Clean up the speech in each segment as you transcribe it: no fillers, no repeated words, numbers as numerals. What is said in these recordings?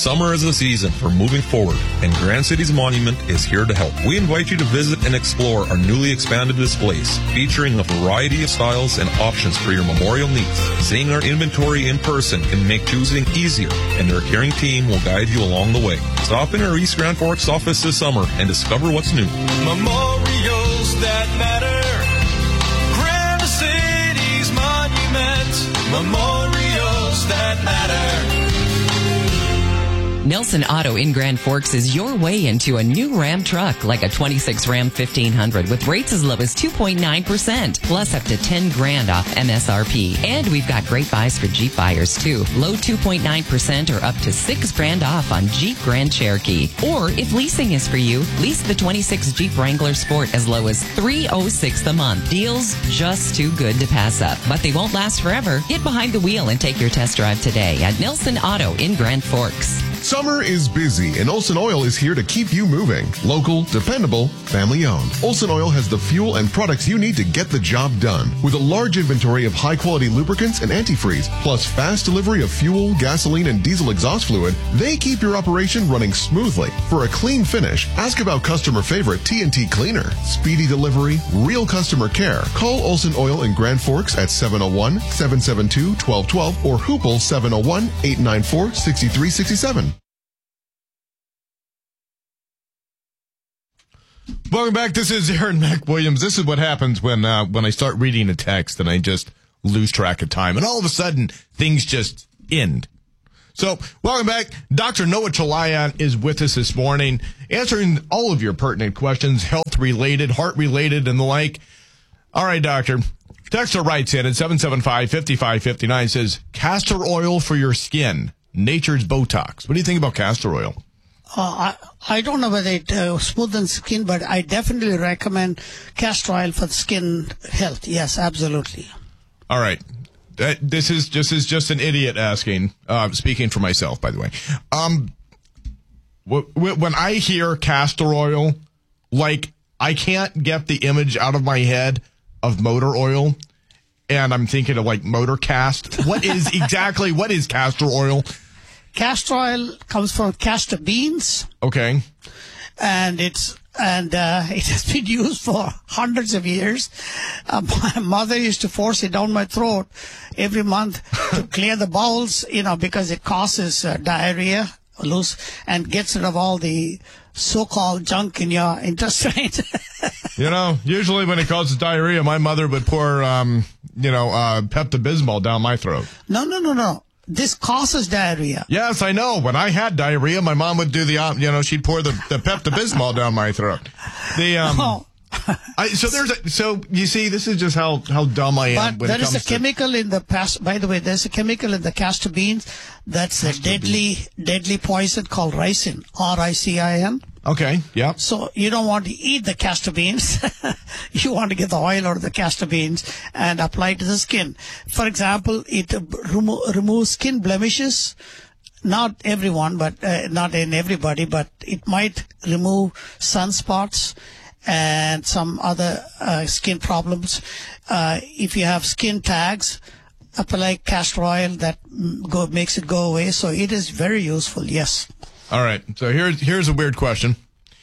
Summer is the season for moving forward, and Grand Cities Monument is here to help. We invite you to visit and explore our newly expanded displays, featuring a variety of styles and options for your memorial needs. Seeing our inventory in person can make choosing easier, and their caring team will guide you along the way. Stop in our East Grand Forks office this summer and discover what's new. Memorials that matter. Grand Cities Monument. Memorials that matter. Nelson Auto in Grand Forks is your way into a new Ram truck, like a 26 Ram 1500 with rates as low as 2.9%, plus up to $10,000 off MSRP. And we've got great buys for Jeep buyers too. Low 2.9% or up to $6,000 off on Jeep Grand Cherokee. Or if leasing is for you, lease the 26 Jeep Wrangler Sport as low as $306 a month. Deals just too good to pass up, but they won't last forever. Get behind the wheel and take your test drive today at Nelson Auto in Grand Forks. Summer is busy, and Olson Oil is here to keep you moving. Local, dependable, family-owned. Olson Oil has the fuel and products you need to get the job done. With a large inventory of high-quality lubricants and antifreeze, plus fast delivery of fuel, gasoline, and diesel exhaust fluid, they keep your operation running smoothly. For a clean finish, ask about customer favorite TNT Cleaner. Speedy delivery, real customer care. Call Olson Oil in Grand Forks at 701-772-1212 or Hoople 701-894-6367. Welcome back. This is Aaron McWilliams. This is what happens when I start reading a text and I just lose track of time. And all of a sudden, things just end. So, welcome back. Dr. Noah Chalayan is with us this morning, answering all of your pertinent questions, health-related, heart-related, and the like. All right, doctor. Texter writes in at 775-5559, says, castor oil for your skin, nature's Botox. What do you think about castor oil? I don't know whether it smoothens skin, but I definitely recommend castor oil for skin health. Yes, absolutely. All right. This is just an idiot asking, speaking for myself, by the way. When I hear castor oil, like, I can't get the image out of my head of motor oil, and I'm thinking of, like, motor cast. What is castor oil? Castor oil comes from castor beans. Okay. And it has been used for hundreds of years. My mother used to force it down my throat every month to clear the bowels, because it causes diarrhea, loose, and gets rid of all the so-called junk in your intestines. Usually when it causes diarrhea, my mother would pour, Pepto-Bismol down my throat. No. This causes diarrhea. Yes, I know. When I had diarrhea, my mom would do she'd pour the Pepto-Bismol down my throat. So you see, this is just how dumb I am. But there is a chemical in the past. By the way, there's a chemical in the castor beans that's a deadly poison called ricin. R-I-C-I-N. Okay. Yeah. So you don't want to eat the castor beans. You want to get the oil out of the castor beans and apply it to the skin. For example, it removes skin blemishes. Not everyone, but not in everybody, but it might remove sunspots and some other skin problems. If you have skin tags, apply castor oil that makes it go away. So it is very useful. Yes. All right. So here's a weird question.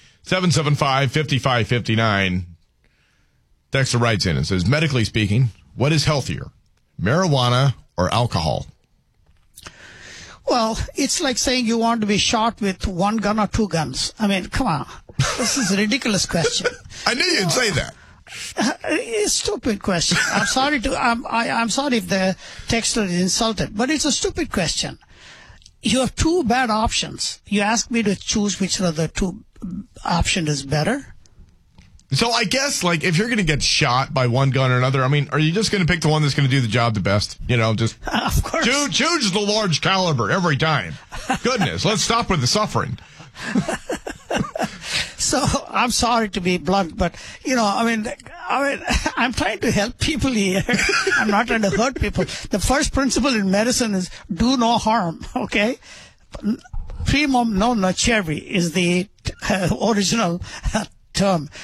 775-5559. Dexter writes in and says, medically speaking, what is healthier, marijuana or alcohol? Well, it's like saying you want to be shot with one gun or two guns. I mean, come on. This is a ridiculous question. I knew you'd say that. It's a stupid question. I'm sorry if the texter is insulted, but it's a stupid question. You have two bad options. You ask me to choose which of the two option is better. So I guess, like, if you're going to get shot by one gun or another, I mean, are you just going to pick the one that's going to do the job the best? Of course. Choose the large caliber every time. Goodness, let's stop with the suffering. So I'm sorry to be blunt, but I'm trying to help people here. I'm not trying to hurt people. The first principle in medicine is do no harm. Okay, primum non nocere is the original term.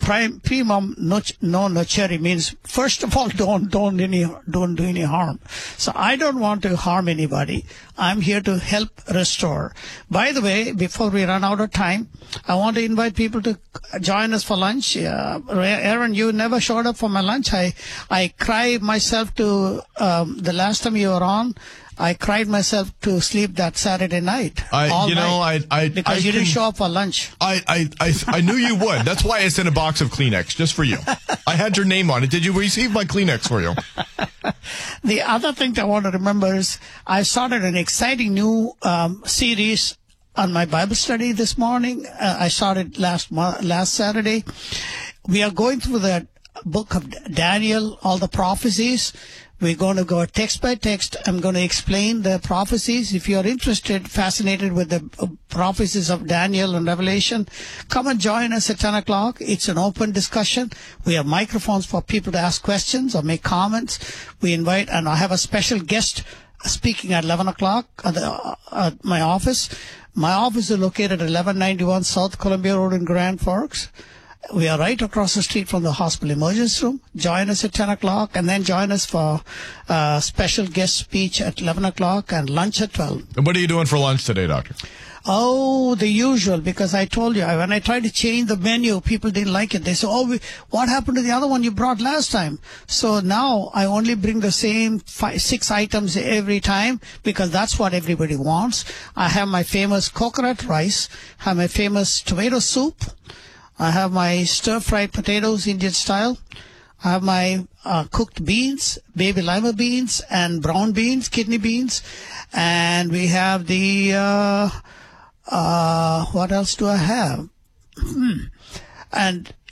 primum non nocere means, first of all, don't do any harm. So I don't want to harm anybody. I'm here to help restore. By the way, before we run out of time, I want to invite people to join us for lunch. Aaron, you never showed up for my lunch. I cried myself to the last time you were on. I cried myself to sleep that Saturday night. Because you didn't show up for lunch. I knew you would. That's why I sent a box of Kleenex just for you. I had your name on it. Did you receive my Kleenex for you? The other thing I want to remember is I started an exciting new series on my Bible study this morning. I started last Saturday. We are going through the book of Daniel, all the prophecies. We're going to go text by text. I'm going to explain the prophecies. If you're interested, fascinated with the prophecies of Daniel and Revelation, come and join us at 10 o'clock. It's an open discussion. We have microphones for people to ask questions or make comments. We invite, and I have a special guest speaking at 11 o'clock at my office. My office is located at 1191 South Columbia Road in Grand Forks. We are right across the street from the hospital emergency room. Join us at 10 o'clock and then join us for a special guest speech at 11 o'clock and lunch at 12. And what are you doing for lunch today, Doctor? Oh, the usual, because I told you, when I tried to change the menu, people didn't like it. They said, what happened to the other one you brought last time? So now I only bring the same 6 items every time because that's what everybody wants. I have my famous coconut rice, have my famous tomato soup. I have my stir-fried potatoes, Indian style. I have my cooked beans, baby lima beans, and brown beans, kidney beans. And we have the, what else do I have? And